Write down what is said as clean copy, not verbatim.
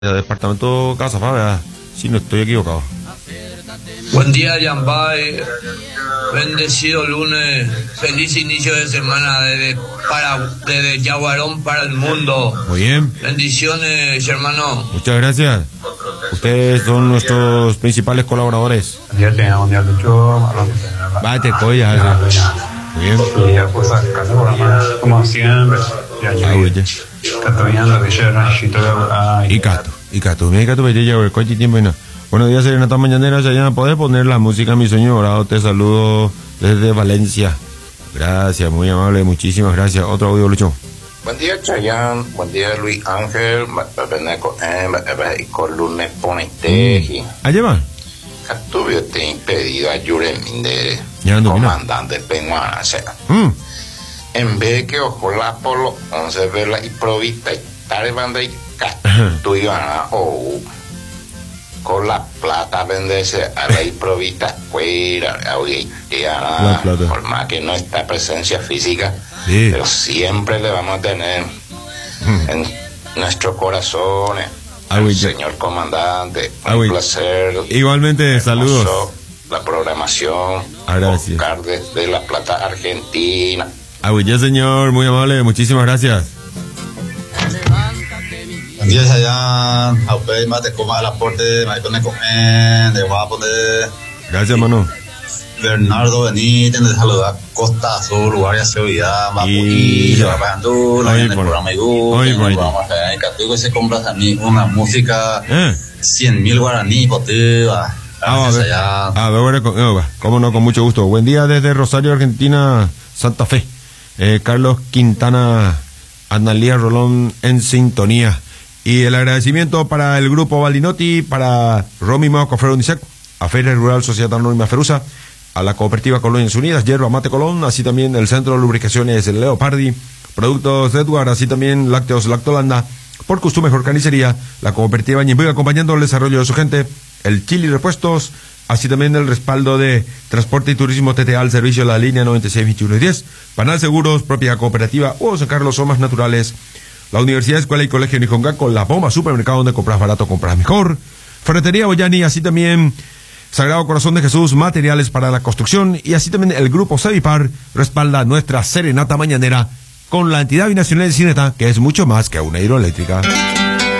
Departamento Casa Fabia, si no estoy equivocado. Buen día, Yambay. Bendecido lunes. Feliz inicio de semana desde Yaguarón para el mundo. Muy bien. Bendiciones, hermano. Muchas gracias. Ustedes son nuestros principales colaboradores. Vete, coya. Muy bien. Como siempre. Buenos días, Serenata Mañanera. Ya podés poner la música Mi Sueño Dorado. Te saludo desde Valencia. Gracias, muy amable, muchísimas gracias. Otro audio, Lucho. Buen día, Chayanne. Buen día, Luis Ángel. Con lunes ponete. Allá va. Tuve te impedido a Yureminde, comandante Peñuana. En vez que ojo la polo, 11 velas y provista y tal banda y tú iban o con la plata venderse a la improvista fuera, por más que no está presencia física, sí, pero siempre le vamos a tener en nuestros corazones. Señor comandante, un placer. Igualmente, saludos. La programación, Oscar desde La Plata, Argentina. Ya, señor, muy amable, muchísimas gracias. Buen día, Chayanne. A usted más te coma el aporte, me pone comer, te voy a poner. Gracias, mano. Bernardo Benítez, de saludar Costa Azul, Guardia Seguridad, Mapuí, Barrandú, en el programa Igu, vamos a Catuco se compra también una música 100.000 guaraní, potiva. A ver, cómo no, con mucho gusto. Buen día desde Rosario, Argentina, Santa Fe. Carlos Quintana, Analía Rolón en sintonía. Y el agradecimiento para el grupo Valdinotti, para Romy Cofrero Unicec, a Feria Rural Sociedad Anónima Ferusa, a la Cooperativa Colonias Unidas, Yerba Mate Colón, así también el Centro de Lubricaciones El Leopardi, Productos Edward, así también Lácteos Lactolanda, por Costum Mejor Carnicería, la Cooperativa Ñembuy acompañando el desarrollo de su gente, el Chili Repuestos, así también el respaldo de Transporte y Turismo TTA al servicio de la línea 96 21 y 10, Panal Seguros, Propiedad Cooperativa, Hugo San Carlos, Somas Naturales, la Universidad, Escuela y Colegio Nijonga con La Bomba Supermercado, donde compras barato, compras mejor, Ferretería Boyani, así también Sagrado Corazón de Jesús, materiales para la construcción, y así también el grupo Cevipar respalda nuestra serenata mañanera con la entidad binacional de Cineta, que es mucho más que una hidroeléctrica.